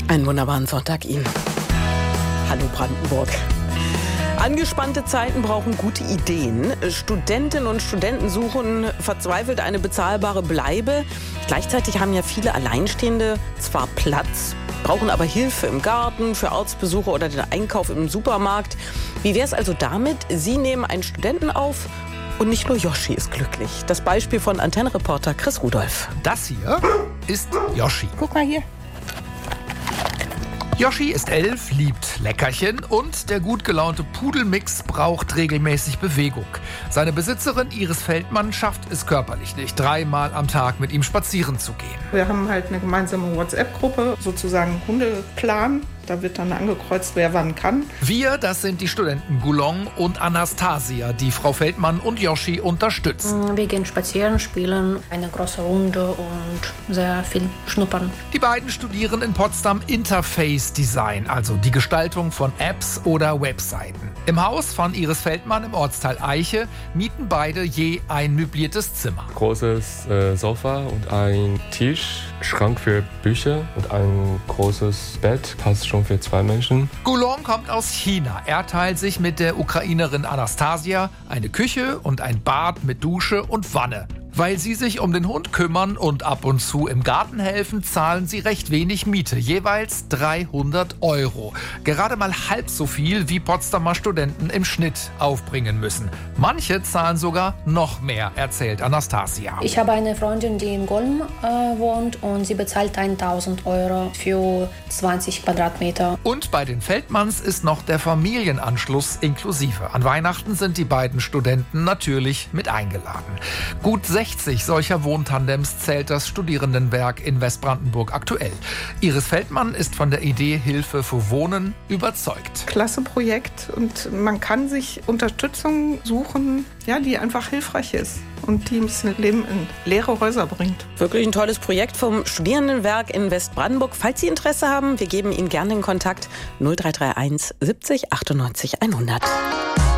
Einen wunderbaren Sonntag Ihnen. Hallo Brandenburg. Angespannte Zeiten brauchen gute Ideen. Studentinnen und Studenten suchen verzweifelt eine bezahlbare Bleibe. Gleichzeitig haben ja viele Alleinstehende zwar Platz, brauchen aber Hilfe im Garten, für Arztbesuche oder den Einkauf im Supermarkt. Wie wäre es also damit? Sie nehmen einen Studenten auf und nicht nur Yoshi ist glücklich. Das Beispiel von Antennenreporter Chris Rudolph. Das hier ist Yoshi. Guck mal hier. Yoshi ist 11, liebt Leckerchen und der gut gelaunte Pudelmix braucht regelmäßig Bewegung. Seine Besitzerin Iris Feldmann schafft es körperlich nicht, 3-mal am Tag mit ihm spazieren zu gehen. Wir haben halt eine gemeinsame WhatsApp-Gruppe, sozusagen Hundeplan. Da wird dann angekreuzt, wer wann kann. Wir, das sind die Studenten Gulong und Anastasia, die Frau Feldmann und Yoshi unterstützen. Wir gehen spazieren, spielen eine große Runde und sehr viel schnuppern. Die beiden studieren in Potsdam Interface Design, also die Gestaltung von Apps oder Webseiten. Im Haus von Iris Feldmann im Ortsteil Eiche mieten beide je ein möbliertes Zimmer. Großes Sofa und ein Tisch, Schrank für Bücher und ein großes Bett, passt schon für 2 Menschen. Gulong kommt aus China. Er teilt sich mit der Ukrainerin Anastasia eine Küche und ein Bad mit Dusche und Wanne. Weil sie sich um den Hund kümmern und ab und zu im Garten helfen, zahlen sie recht wenig Miete, jeweils 300 €. Gerade mal halb so viel, wie Potsdamer Studenten im Schnitt aufbringen müssen. Manche zahlen sogar noch mehr, erzählt Anastasia. Ich habe eine Freundin, die in Golm wohnt und sie bezahlt 1.000 € für 20 Quadratmeter. Und bei den Feldmanns ist noch der Familienanschluss inklusive. An Weihnachten sind die beiden Studenten natürlich mit eingeladen. Gut 60 solcher Wohntandems zählt das Studierendenwerk in Westbrandenburg aktuell. Iris Feldmann ist von der Idee Hilfe für Wohnen überzeugt. Klasse Projekt und man kann sich Unterstützung suchen, ja, die einfach hilfreich ist und die ein bisschen Leben in leere Häuser bringt. Wirklich ein tolles Projekt vom Studierendenwerk in Westbrandenburg. Falls Sie Interesse haben, wir geben Ihnen gerne den Kontakt 0331 70 98 100.